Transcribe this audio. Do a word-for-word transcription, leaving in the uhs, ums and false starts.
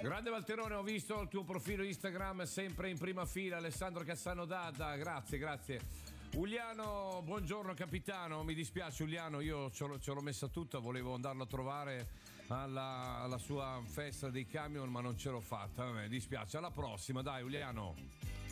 Grande Valterone, ho visto il tuo profilo Instagram sempre in prima fila. Alessandro Cassano Dada, grazie, grazie. Uliano, buongiorno capitano, mi dispiace Uliano, io ce l'ho, ce l'ho messa tutta, volevo andarlo a trovare alla, alla sua festa dei camion ma non ce l'ho fatta, mi dispiace, alla prossima dai Uliano.